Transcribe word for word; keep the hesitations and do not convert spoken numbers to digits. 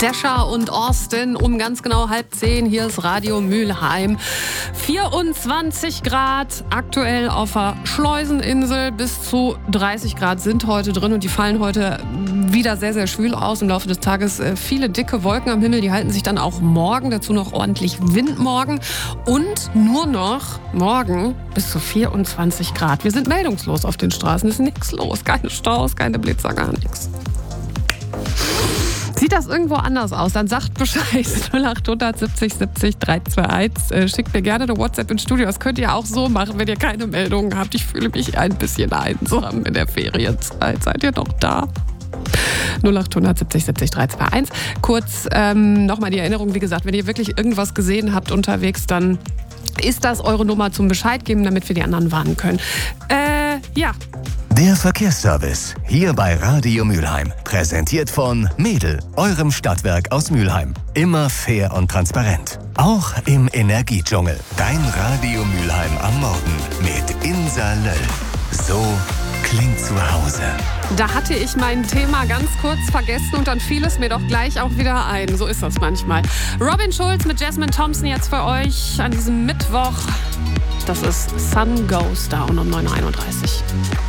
Desha und Austin um ganz genau halb zehn. Hier ist Radio Mülheim. vierundzwanzig Grad aktuell auf der Schleuseninsel. Bis zu dreißig Grad sind heute drin und die fallen heute wieder sehr, sehr schwül aus. Im Laufe des Tages viele dicke Wolken am Himmel. Die halten sich dann auch morgen. Dazu noch ordentlich Wind morgen. Und nur noch morgen bis zu vierundzwanzig Grad. Wir sind meldungslos auf den Straßen. Es ist nichts los. Keine Staus, keine Blitzer, gar nichts. Sieht das irgendwo anders aus? Dann sagt Bescheid. null acht hundert siebzig siebzig dreihunderteinundzwanzig. Äh, schickt mir gerne eine WhatsApp ins Studio. Das könnt ihr auch so machen, wenn ihr keine Meldungen habt. Ich fühle mich ein bisschen einsam in der Ferienzeit. Seid ihr noch da? null acht hundert siebzig siebzig dreihunderteinundzwanzig. Kurz ähm, nochmal die Erinnerung. Wie gesagt, wenn ihr wirklich irgendwas gesehen habt unterwegs, dann ist das eure Nummer zum Bescheid geben, damit wir die anderen warnen können. Äh, ja. Der Verkehrsservice, hier bei Radio Mülheim. Präsentiert von Mädel, eurem Stadtwerk aus Mülheim. Immer fair und transparent. Auch im Energiedschungel. Dein Radio Mülheim am Morgen mit Insa Löll. So klingt zu Hause. Da hatte ich mein Thema ganz kurz vergessen und dann fiel es mir doch gleich auch wieder ein. So ist das manchmal. Robin Schulz mit Jasmine Thompson jetzt für euch an diesem Mittwoch. Das ist Sun Goes Down um neun Uhr einunddreißig.